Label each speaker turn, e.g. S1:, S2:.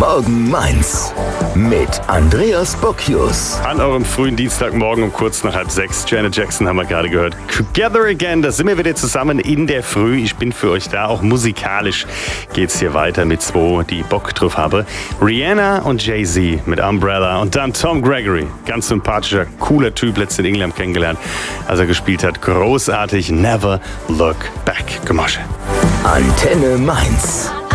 S1: Morgen Mainz mit Andreas Bocchius.
S2: An eurem frühen Dienstagmorgen um kurz nach 5:30. Janet Jackson haben wir gerade gehört. Together Again, da sind wir wieder zusammen in der Früh. Ich bin für euch da, auch musikalisch geht's hier weiter mit zwei, die Bock drauf haben. Rihanna und Jay-Z mit Umbrella und dann Tom Gregory. Ganz sympathischer, cooler Typ, letztens in England kennengelernt, als er gespielt hat. Großartig, Never Look Back. Gemasche.
S1: Antenne Mainz.